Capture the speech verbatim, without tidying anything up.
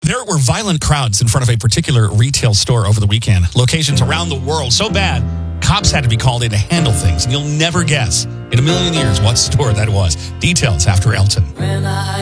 There were violent crowds in front of a particular retail store over the weekend. Locations around the world so bad, cops had to be called in to handle things. And you'll never guess in a million years what store that was. Details after Elton.